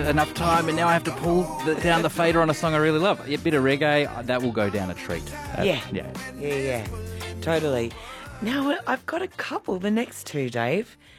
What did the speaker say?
enough time, and now I have to pull down the fader on a song I really love. A bit of reggae, that will go down a treat. Yeah. Totally. Now, I've got a couple, the next two, Dave.